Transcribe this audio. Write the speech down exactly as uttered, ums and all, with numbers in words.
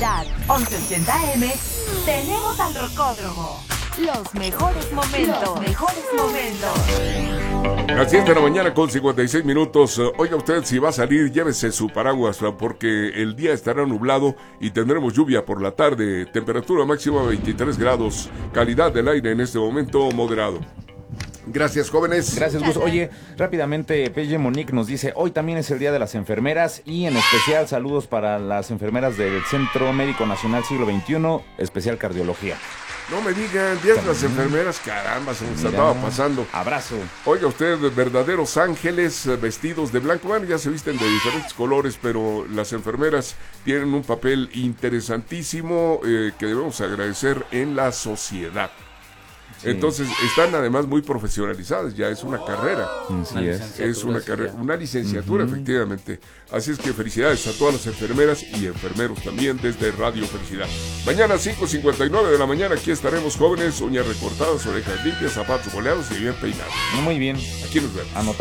Felicidad, once ochenta A M, tenemos al Rocódromo. Los mejores momentos. Los mejores momentos. Las siete de la mañana con cincuenta y seis minutos. Oiga usted, si va a salir, llévese su paraguas porque el día estará nublado y tendremos lluvia por la tarde. Temperatura máxima veintitrés grados. Calidad del aire en este momento moderado. Gracias, jóvenes. Gracias, Gus. Oye, rápidamente, Pelle Monique nos dice, hoy también es el Día de las Enfermeras y en especial saludos para las enfermeras del Centro Médico Nacional Siglo veintiuno, especial cardiología. No me digan, días de las enfermeras, caramba, se nos Mira, estaba pasando. Abrazo. Oiga usted, verdaderos ángeles vestidos de blanco. Bueno, ya se visten de diferentes colores, pero las enfermeras tienen un papel interesantísimo eh, que debemos agradecer en la sociedad. Sí. Entonces, están además muy profesionalizadas, ya es una carrera. Sí, es. Es una carrera, una licenciatura, uh-huh. efectivamente. Así es que felicidades a todas las enfermeras y enfermeros también desde Radio Felicidad. Mañana cinco cincuenta y nueve de la mañana aquí estaremos, jóvenes, uñas recortadas, orejas limpias, zapatos boleados y bien peinados. Muy bien. Aquí nos vemos. Anotado.